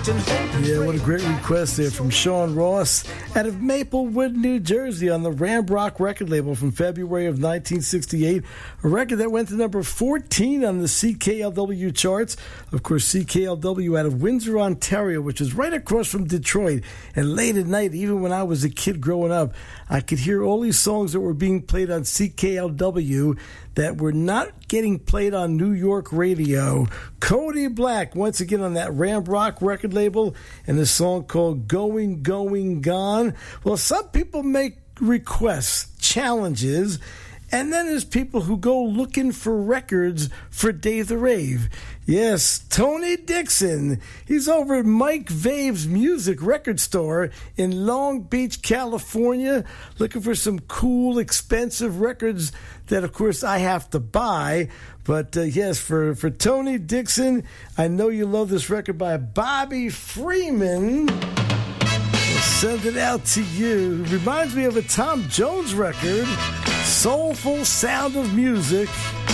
Yeah, what a great request there from Sean Ross out of Maplewood, New Jersey on the Ramrock record label from February of 1968. A record that went to number 14 on the CKLW charts. Of course, CKLW out of Windsor, Ontario, which is right across from Detroit. And late at night, even when I was a kid growing up, I could hear all these songs that were being played on CKLW that were not getting played on New York radio. Cody Black, once again on that Ramrock record label, and a song called Going, Going, Gone. Well, some people make requests, challenges, and then there's people who go looking for records for Dave the Rave. Yes, Tony Dixon. He's over at Mike Vave's Music Record Store in Long Beach, California, looking for some cool, expensive records that, of course, I have to buy. But, yes, for Tony Dixon, I know you love this record by Bobby Freeman. We'll send it out to you. Reminds me of a Tom Jones record, Soulful Sound of Music.